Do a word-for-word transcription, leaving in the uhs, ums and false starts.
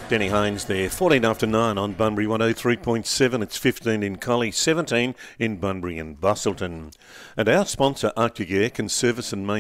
Denny Haynes there, fourteen after nine on Bunbury one oh three point seven. It's fifteen in Collie, seventeen in Bunbury and Bustleton. And our sponsor, Arctic Air, can service and maintain